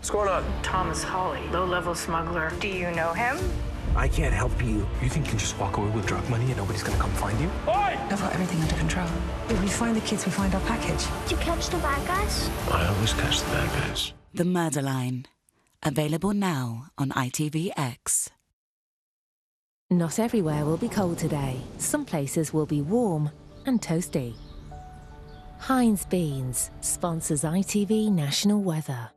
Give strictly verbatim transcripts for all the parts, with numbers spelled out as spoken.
What's going on? Thomas Hawley, low-level smuggler. Do you know him? I can't help you. You think you can just walk away with drug money and nobody's gonna come find you? Oi! I've got everything under control. If we find the kids, we find our package. Did you catch the bad guys? I always catch the bad guys. The Murder Line. Available now on I T V X. Not everywhere will be cold today. Some places will be warm and toasty. Heinz Beans sponsors I T V National Weather.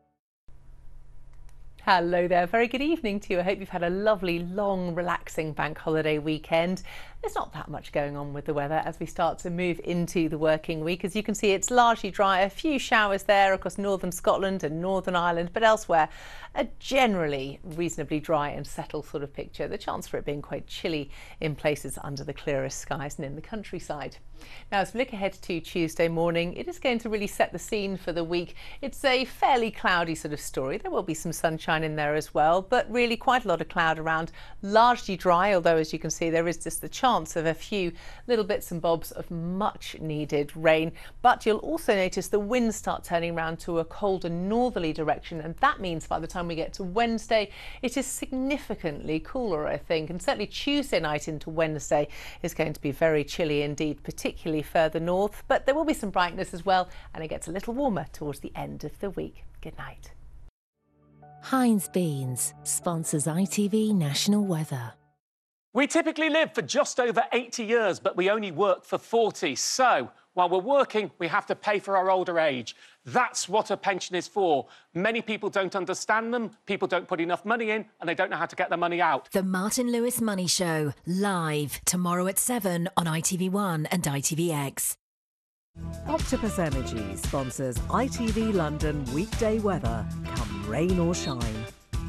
Hello there, very good evening to you. I hope you've had a lovely, long, relaxing bank holiday weekend. There's not that much going on with the weather as we start to move into the working week. As you can see, it's largely dry. A few showers there across northern Scotland and Northern Ireland, but elsewhere, a generally reasonably dry and settled sort of picture. The chance for it being quite chilly in places under the clearest skies and in the countryside. Now, as we look ahead to Tuesday morning, it is going to really set the scene for the week. It's a fairly cloudy sort of story. There will be some sunshine in there as well, but really quite a lot of cloud around, largely dry, although as you can see there is just the chance of a few little bits and bobs of much needed rain. But you'll also notice the winds start turning around to a colder northerly direction, and that means by the time we get to Wednesday it is significantly cooler, I think, and certainly Tuesday night into Wednesday is going to be very chilly indeed, particularly further north, but there will be some brightness as well, and it gets a little warmer towards the end of the week. Good night. Heinz Beans sponsors I T V National Weather. We typically live for just over eighty years, but we only work for forty. So, while we're working, we have to pay for our older age. That's what a pension is for. Many people don't understand them, people don't put enough money in, and they don't know how to get their money out. The Martin Lewis Money Show, live tomorrow at seven on I T V one and I T V X. Octopus Energy sponsors I T V London weekday weather, come rain or shine.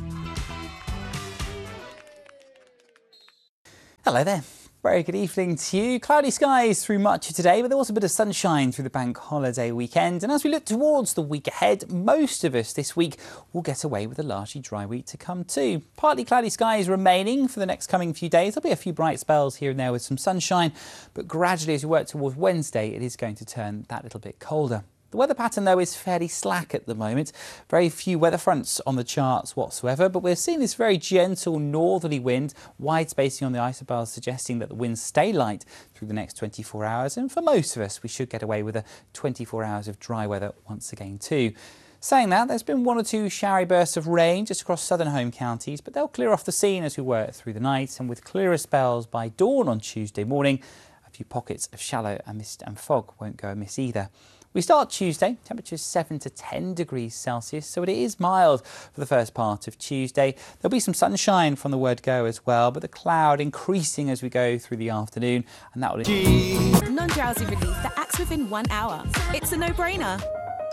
Hello there. Very good evening to you. Cloudy skies through much of today, but there was a bit of sunshine through the bank holiday weekend. And as we look towards the week ahead, most of us this week will get away with a largely dry week to come too. Partly cloudy skies remaining for the next coming few days. There'll be a few bright spells here and there with some sunshine, but gradually as we work towards Wednesday, it is going to turn that little bit colder. The weather pattern, though, is fairly slack at the moment. Very few weather fronts on the charts whatsoever, but we're seeing this very gentle northerly wind, wide spacing on the isobars suggesting that the winds stay light through the next twenty-four hours. And for most of us, we should get away with a twenty-four hours of dry weather once again too. Saying that, there's been one or two showery bursts of rain just across southern home counties, but they'll clear off the scene as we work through the night, and with clearer spells by dawn on Tuesday morning, a few pockets of shallow and mist and fog won't go amiss either. We start Tuesday, temperatures seven to ten degrees Celsius, so it is mild for the first part of Tuesday. There'll be some sunshine from the word go as well, but the cloud increasing as we go through the afternoon, and that will... Non-drowsy relief that acts within one hour. It's a no-brainer.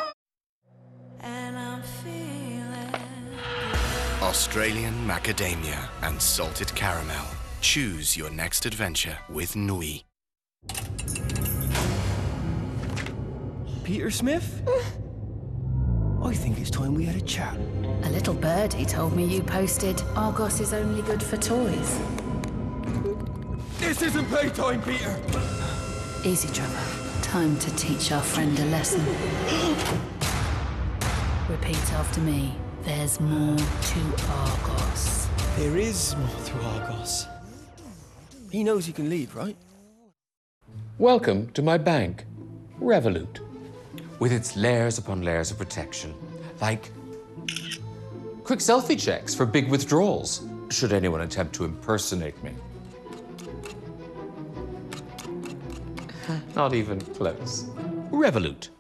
Australian macadamia and salted caramel. Choose your next adventure with Nui. Peter Smith? I think it's time we had a chat. A little birdie told me you posted Argos is only good for toys. This isn't playtime, Peter! Easy, Trevor. Time to teach our friend a lesson. Repeat after me. There's more to Argos. There is more to Argos. He knows he can leave, right? Welcome to my bank, Revolut. With its layers upon layers of protection, like quick selfie checks for big withdrawals, should anyone attempt to impersonate me. Not even close. Revolut.